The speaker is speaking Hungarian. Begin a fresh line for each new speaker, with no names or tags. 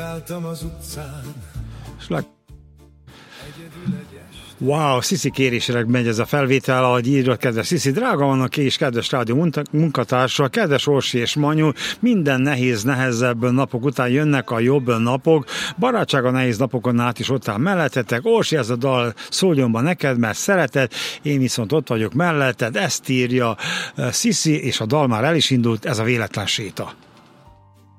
Álltam az utcán.
Wow, Sziszi kérésére megy ez a felvétel, ahogy írja, kedves Sziszi, drága vannak és kedves rádió munkatársa, kedves Orsi és Manyu, minden nehezebb napok után jönnek a jobb napok, barátság a nehéz napokon át is ott áll mellettetek, Orsi, ez a dal szóljon be neked, mert szereted, én viszont ott vagyok melletted, ezt írja Sziszi, és a dal már el is indult, ez a Véletlen séta.